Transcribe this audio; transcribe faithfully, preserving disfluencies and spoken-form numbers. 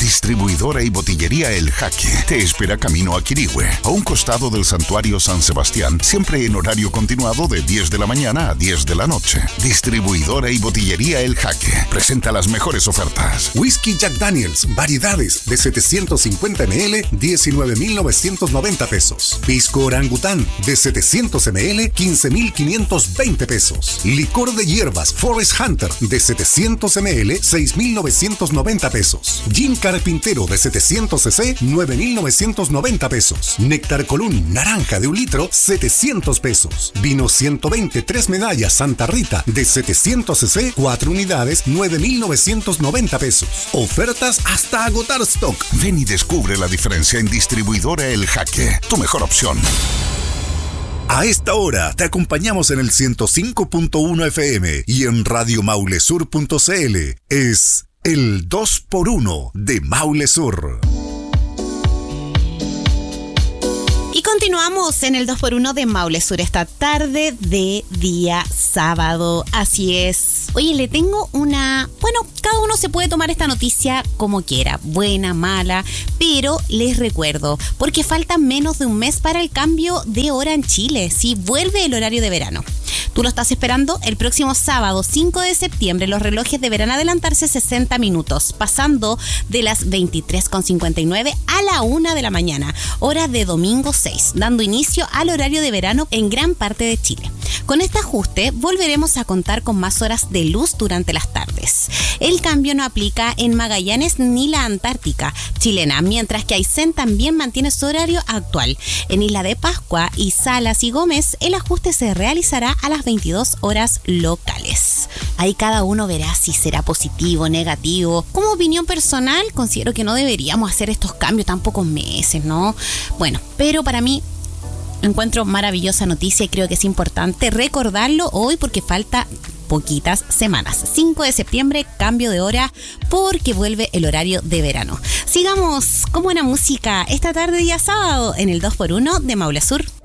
Distribuidora y botillería El Jaque te espera camino a Quirihue, a un costado del Santuario San Sebastián, siempre en horario continuado de diez de la mañana a diez de la noche. Distribuidora y botillería El Jaque presenta las mejores ofertas. Whisky Jack Daniels, variedades de setecientos cincuenta mililitros, diecinueve mil novecientos noventa pesos. Pisco Orangután de setecientos mililitros, quince mil quinientos veinte pesos. Licor de hierbas Forest Hunter de setecientos mililitros, seis mil novecientos noventa pesos. Gin Carpintero de setecientos centilitros, nueve mil novecientos noventa pesos. Néctar Colún naranja de un litro, setecientos pesos. Vino ciento veinte tres medallas Santa Rita de setecientos centilitros, cuatro unidades, nueve mil novecientos noventa pesos. Ofertas hasta agotar stock. Ven y descubre la diferencia en Distribuidora El Jaque, tu mejor opción. A esta hora te acompañamos en el ciento cinco punto uno F M y en radio maule sur punto c l. Es el dos por uno de Maule Sur. Y continuamos en el dos por uno de Maule Sur esta tarde de día sábado. Así es. Oye, le tengo una... Bueno, cada uno se puede tomar esta noticia como quiera, buena, mala, pero les recuerdo, porque falta menos de un mes para el cambio de hora en Chile. Sí, vuelve el horario de verano. Tú lo estás esperando el próximo sábado cinco de septiembre. Los relojes deberán adelantarse sesenta minutos, pasando de las veintitrés con cincuenta y nueve a la una de la mañana, hora de domingo seis, dando inicio al horario de verano en gran parte de Chile. Con este ajuste volveremos a contar con más horas de luz durante las tardes. El cambio no aplica en Magallanes ni la Antártica chilena, mientras que Aysén también mantiene su horario actual. En Isla de Pascua y Salas y Gómez, el ajuste se realizará a las veintidós horas locales. Ahí cada uno verá si será positivo o negativo. Como opinión personal, considero que no deberíamos hacer estos cambios tan pocos meses, ¿no? Bueno, pero para mí encuentro maravillosa noticia y creo que es importante recordarlo hoy porque falta poquitas semanas. cinco de septiembre, cambio de hora porque vuelve el horario de verano. Sigamos con buena música esta tarde día sábado en el dos por uno de Maule Sur.